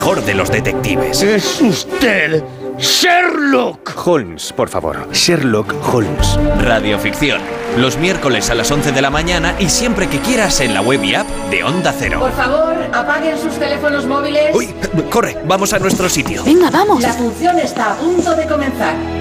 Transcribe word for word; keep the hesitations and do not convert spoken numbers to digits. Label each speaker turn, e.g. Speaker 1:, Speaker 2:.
Speaker 1: mejor de los detectives.
Speaker 2: ¡Es usted Sherlock
Speaker 1: Holmes, por favor. Sherlock Holmes. Radioficción. Los miércoles a las once de la mañana y siempre que quieras en la web y app de Onda Cero.
Speaker 3: Por favor, apaguen sus teléfonos móviles.
Speaker 1: Uy, corre, vamos a nuestro sitio.
Speaker 4: Venga, vamos.
Speaker 3: La función está a punto de comenzar.